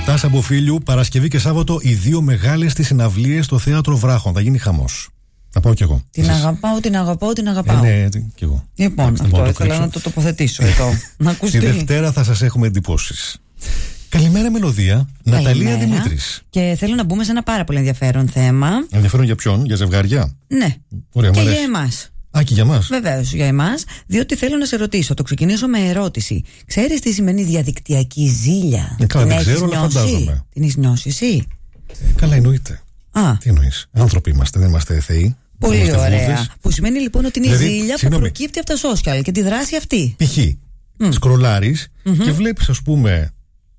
Τάσα από Φίλιου, Παρασκευή και Σάββατο, οι δύο μεγάλες τις συναυλίες στο Θέατρο Βράχων. Θα γίνει χαμός. Θα πάω κι εγώ. Την αγαπάω. Ναι, κι εγώ. Λοιπόν, αυτό ήθελα να το τοποθετήσω εδώ. Να ακουστεί. Τη Δευτέρα θα σας έχουμε εντυπώσεις. Καλημέρα Μελωδία, Ναταλία Δημήτρης. Και θέλω να μπούμε σε ένα πάρα πολύ ενδιαφέρον θέμα. Ενδιαφέρον για ποιον, για ζευγάρια? Ναι. Ωραία, και για εμάς. Α, και για μας. Βεβαίως, για εμάς, διότι θέλω να σε ρωτήσω. Το ξεκινήσω με ερώτηση. Ξέρεις τι σημαίνει διαδικτυακή ζήλια? Καλά, δεν ξέρω, αλλά φαντάζομαι. Την έχεις νιώσει εσύ? Καλά, εννοείται. Τι εννοείς? Άνθρωποι είμαστε, δεν είμαστε θεοί. Πολύ ωραία. Που σημαίνει λοιπόν ότι είναι η ζήλια που προκύπτει από τα social και τη δράση αυτή. Π.χ. σκρολάρεις και βλέπεις, ας πούμε,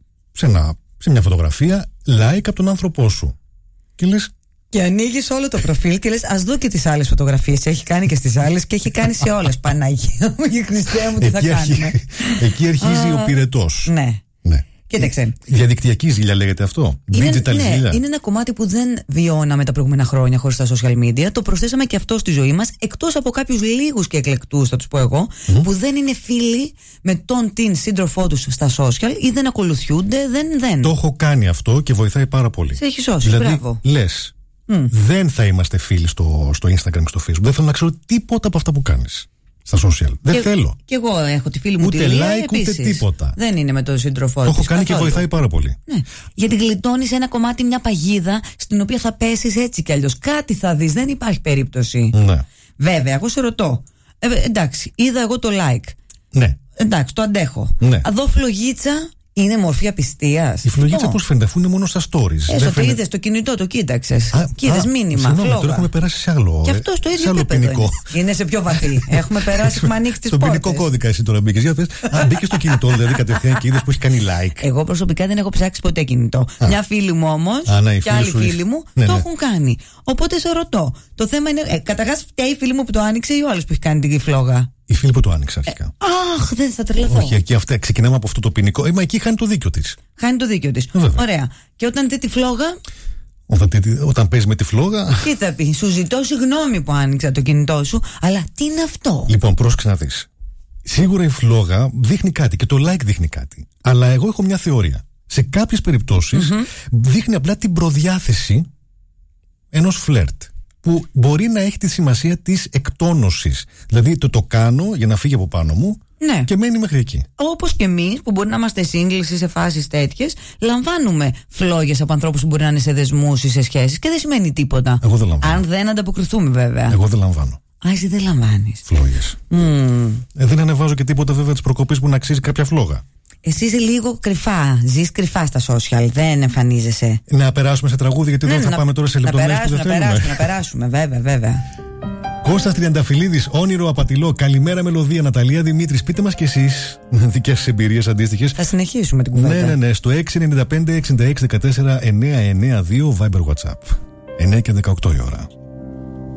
σε μια φωτογραφία like από τον άνθρωπό σου. Και λες. Και ανοίγεις όλο το προφίλ και λες, ας δω και τις άλλες φωτογραφίες. Έχει κάνει και στις άλλες και έχει κάνει σε όλες. Παναγία μου και Χριστέ μου, τι θα κάνουμε. Εκεί αρχίζει ο πυρετός. Ναι. Κοίταξε. Διαδικτυακή ζήλια λέγεται αυτό. Digital ζήλια. Είναι ένα κομμάτι που δεν βιώναμε τα προηγούμενα χρόνια χωρίς τα social media. Το προσθέσαμε και αυτό στη ζωή μας, εκτός από κάποιους λίγους και εκλεκτούς, θα τους πω εγώ, που δεν είναι φίλοι με την σύντροφό τους στα social ή δεν ακολουθούνται. Το έχω κάνει αυτό και βοηθάει πάρα πολύ. Σε έχει σώσει. Δηλαδή, μπράβο. Λες, δεν θα είμαστε φίλοι στο Instagram και στο Facebook. Δεν θέλω να ξέρω τίποτα από αυτά που κάνεις στα social. Δεν θέλω. Και εγώ έχω τη φίλη μου ούτε τη Λία, like, επίσης. Ούτε τίποτα. Δεν είναι με τον σύντροφό της. Το έχω κάνει και βοηθάει πάρα πολύ. Ναι. Γιατί γλιτώνεις ένα κομμάτι, μια παγίδα στην οποία θα πέσεις έτσι κι αλλιώς. Κάτι θα δεις, δεν υπάρχει περίπτωση. Ναι. Βέβαια, εγώ σε ρωτώ. Εντάξει, είδα εγώ το like. Ναι. Εντάξει, το αντέχω. Ναι. Αδώ φλογίτσα. Είναι μορφή απιστίας. Η φλογίτσα πώς φαίνεται, αφού είναι μόνο στα stories. Το είδες το κινητό, το κοίταξες. Κοίτας μήνυμα. Συγγνώμη, τώρα έχουμε περάσει σε άλλο. Και αυτό στο ίδιο επίπεδο είναι σε πιο βαθύ. Έχουμε περάσει, έχουμε ανοίξει τις πόρτες. Στον ποινικό κώδικα εσύ τώρα μπήκες. Για πες, μπήκες στο κινητό, δηλαδή κατευθείαν και είδες που έχει κάνει like. Εγώ προσωπικά δεν έχω ψάξει ποτέ κινητό. Μια φίλη μου όμως και άλλοι φίλοι μου το έχουν κάνει. Οπότε σε ρωτώ. Το θέμα είναι, καταρχάς φταίει η φίλη μου που το άνοιξε ή ο άλλος που έχει κάνει την φλόγα? Η φίλη που το άνοιξε αρχικά. Αχ, δεν θα τρελαθώ. Όχι, εκεί αυτά ξεκινάμε από αυτό το ποινικό. Μα εκεί χάνει το δίκιο της. Χάνει το δίκιο της. Ωραία. Και όταν δει τη φλόγα. Όταν παίζει με τη φλόγα. Τι θα πει? Σου ζητώ συγγνώμη που άνοιξα το κινητό σου, αλλά τι είναι αυτό? Λοιπόν, πρόσεξε να δεις. Σίγουρα η φλόγα δείχνει κάτι και το like δείχνει κάτι. Αλλά εγώ έχω μια θεωρία. Σε κάποιες περιπτώσεις δείχνει απλά την προδιάθεση ενός φλερτ, που μπορεί να έχει τη σημασία της εκτόνωσης. Δηλαδή το κάνω για να φύγει από πάνω μου, ναι, και μένει μέχρι εκεί. Όπως και εμείς που μπορεί να είμαστε σύγκλησοι σε φάσεις τέτοιες, λαμβάνουμε φλόγες από ανθρώπους που μπορεί να είναι σε δεσμούς ή σε σχέσεις και δεν σημαίνει τίποτα. Εγώ δεν λαμβάνω. Αν δεν ανταποκριθούμε, βέβαια. Εγώ δεν λαμβάνω. Α, εσύ δεν λαμβάνεις φλόγες. Δεν ανεβάζω και τίποτα βέβαια της προκοπής που να αξίζει κάποια φλόγα. Εσύ είσαι λίγο κρυφά. Ζεις κρυφά στα social. Δεν εμφανίζεσαι. Να περάσουμε σε τραγούδι, γιατί δεν θα πάμε τώρα σε λεπτομέρειες που δεν θέλουμε. Να περάσουμε, βέβαια. Κώστας Τριανταφυλλίδης, όνειρο απατηλό. Καλημέρα Μελωδία, Ναταλία Δημήτρης. Πείτε μας κι εσείς δικές σας εμπειρίες αντίστοιχες. Θα συνεχίσουμε την κουβέντα. Ναι. Στο 695-6614-992 Viber WhatsApp. 9 και 18 η ώρα.